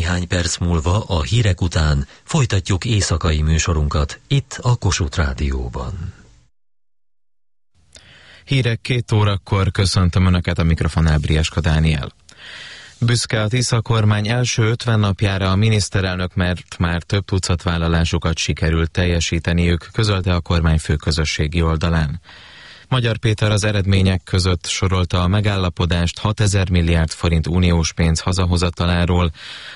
Néhány perc múlva a hírek után folytatjuk éjszakai műsorunkat itt a Kossuth Rádióban. Hírek 2 órakor, köszöntöm Önöket, a mikrofonnál Brieska Dániel. Büszke a Tisza kormány első 50 napjára a miniszterelnök, mert már több tucat vállalásukat sikerült teljesíteniük, közölte a kormányfő közösségi oldalán. Magyar Péter az eredmények között sorolta a megállapodást 6000 milliárd forint uniós pénz hazahozataláról,